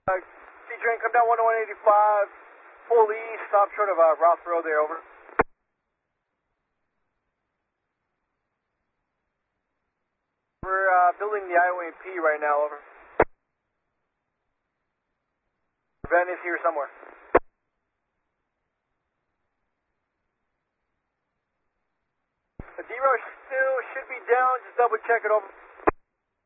C-Train, come down 10185, full east, stop short of Roth Road there, over. We're building the IOMP right now, over. Ben is here somewhere. The D-Rush still should be down, just double check it over.